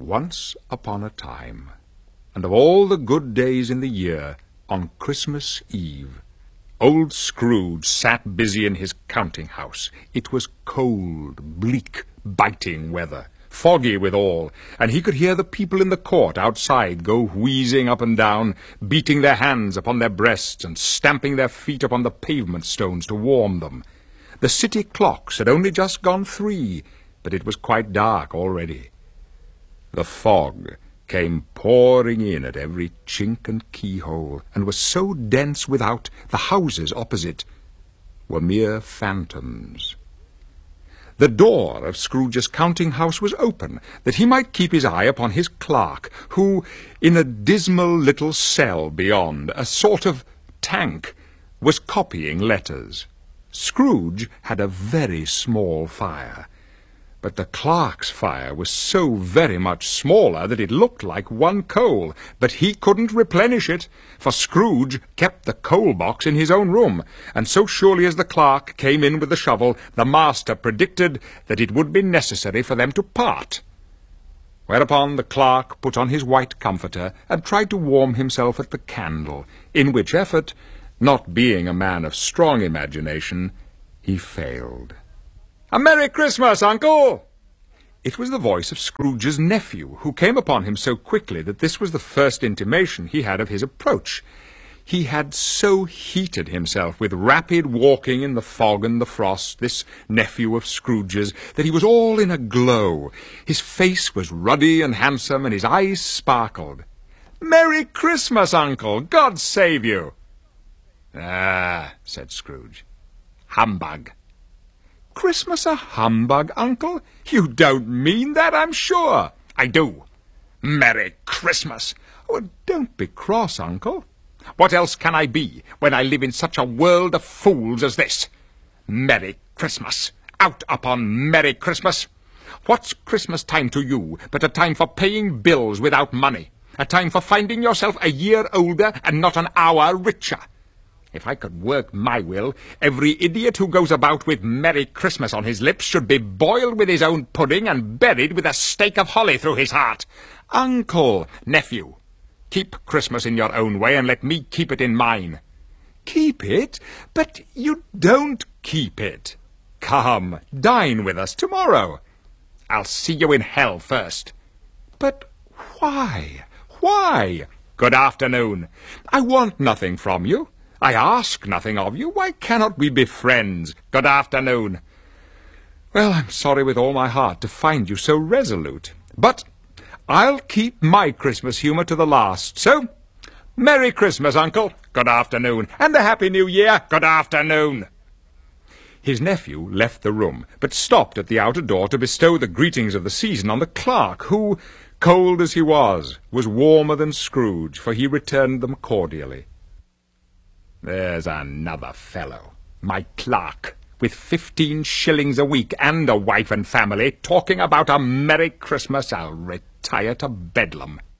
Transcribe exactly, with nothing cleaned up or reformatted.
Once upon a time, and of all the good days in the year, on Christmas Eve, old Scrooge sat busy in his counting-house. It was cold, bleak, biting weather, foggy withal, and he could hear the people in the court outside go wheezing up and down, beating their hands upon their breasts and stamping their feet upon the pavement stones to warm them. The city clocks had only just gone three, but it was quite dark already. The fog came pouring in at every chink and keyhole, and was so dense without, the houses opposite were mere phantoms. The door of Scrooge's counting-house was open, that he might keep his eye upon his clerk, who, in a dismal little cell beyond, a sort of tank, was copying letters. Scrooge had a very small fire, but the clerk's fire was so very much smaller that it looked like one coal, but he couldn't replenish it, for Scrooge kept the coal-box in his own room, and so surely as the clerk came in with the shovel, the master predicted that it would be necessary for them to part. Whereupon the clerk put on his white comforter and tried to warm himself at the candle, in which effort, not being a man of strong imagination, he failed. "A Merry Christmas, Uncle!" It was the voice of Scrooge's nephew, who came upon him so quickly that this was the first intimation he had of his approach. He had so heated himself with rapid walking in the fog and the frost, this nephew of Scrooge's, that he was all in a glow. His face was ruddy and handsome, and his eyes sparkled. "Merry Christmas, Uncle! God save you!" "Ah," said Scrooge, "humbug." "Christmas a humbug, Uncle? You don't mean that, I'm sure." "I do. Merry Christmas!" "Oh, don't be cross, Uncle." "What else can I be, when I live in such a world of fools as this? Merry Christmas! Out upon Merry Christmas! What's Christmas time to you but a time for paying bills without money, a time for finding yourself a year older and not an hour richer? If I could work my will, every idiot who goes about with Merry Christmas on his lips should be boiled with his own pudding and buried with a stake of holly through his heart. Uncle, nephew, keep Christmas in your own way and let me keep it in mine." "Keep it? But you don't keep it." "Come, dine with us tomorrow." "I'll see you in hell first." "But why? Why?" "Good afternoon." "I want nothing from you. I ask nothing of you. Why cannot we be friends? Good afternoon." "Well, I'm sorry with all my heart to find you so resolute, but I'll keep my Christmas humour to the last. So, Merry Christmas, Uncle. Good afternoon. And a Happy New Year. Good afternoon." His nephew left the room, but stopped at the outer door to bestow the greetings of the season on the clerk, who, cold as he was, was warmer than Scrooge, for he returned them cordially. "There's another fellow, my clerk, with fifteen shillings a week and a wife and family, talking about a Merry Christmas. I'll retire to Bedlam."